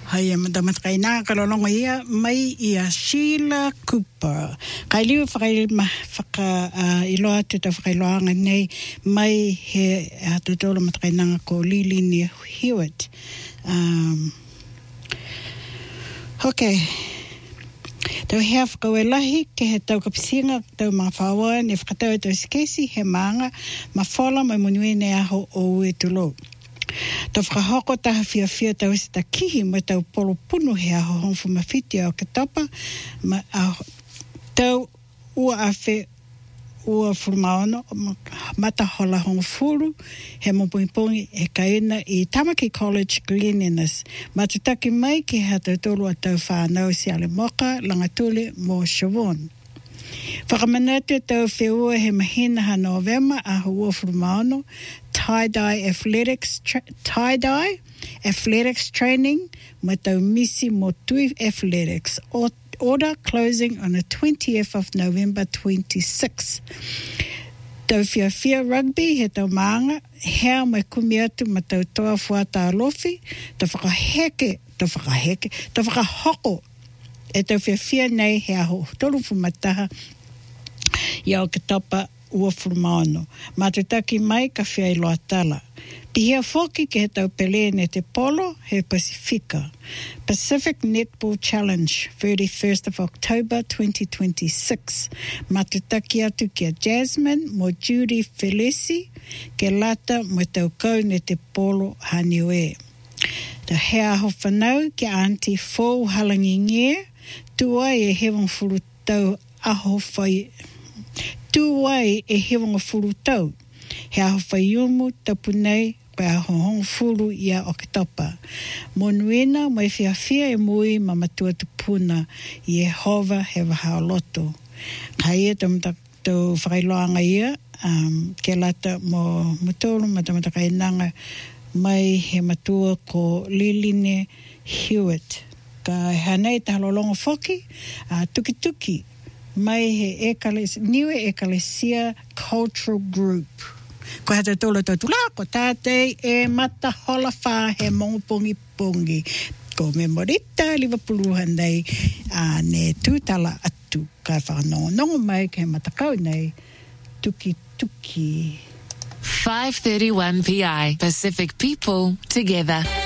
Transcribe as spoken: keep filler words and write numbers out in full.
Hai e madamat kai nā kalolongo ia mai ia Sheila Cooper. Kai liu whakai ma whaka uh, iloa tuta whakailoanga nei mai he uh, tutola matakai nanga ko Lili Hewitt. Um, okay. Tau hea whakau e lahi ke he tau kapisinga tau mga whaua ne whakatau e tau sikesi he maanga ma whala mai munui ne aho o ue tulo. Tau whakahoko taha fia fia tau isi ta kihi mai tau polo punu he aho hongfu mawhiti au katapa ma au tau ua awhi ua furumaono mata hola hongfuru he mopungipungi e kaina i Tamaki College Cleanliness matutaki mai ki ha tau tolu a tau whanau si ale moka langatule mo Siobhan. Whakamanatu tau whiua he mahina ha November a hua furumaono tie-dye athletics tra- tie-dye athletics training ma tau misi mo tui athletics o order closing on the twentieth of November twenty-six. Tau fia fia rugby he tau maanga, hea mai kumi atu ma tau toa fuata alofi, tau whakaheke, tau whakaheke, tau whakahoko, e tau fia fia nei hea ho tolu fumataha iau ke tapa ua furumaono. Matutaki mai ka fia iloa tala. Pihia foki ke he tau pele ne te polo he Pasifika. Pacific Netball Challenge, thirty-first of October twenty twenty-six. Matutaki atu kia Jasmine mo Judy Felici ke lata mo tau kau ne te polo haniwe. Ta hea ho whanau ke Auntie Fo Halangingie, tua e hewang furu tau aho whai, tua e hewang furu tau. He aho whaiumu tapu nei koe aho hong furu ia o ke topa. Monuina mai fia fia e mui ma matua tupuna i Yehova he waha o loto. Kai e tamata tau whakailoanga ia, um, ke lata mo mutolu ma tamata kai nanga mai he matua ko Lili Hewitt. Ka hanei te halolongo foki, uh, tuki tuki, mai he ekales, Niue Ekalesia Cultural Group. Ko hata tola tatu la, ko tātei e mata hola wha he mongopongi pongi. Ko me morita Liverpool hanei uh, ne tūtala atu ka whanongo. Nongo mai ke he matakau nei, tuki tuki. five thirty-one P I Pacific people together.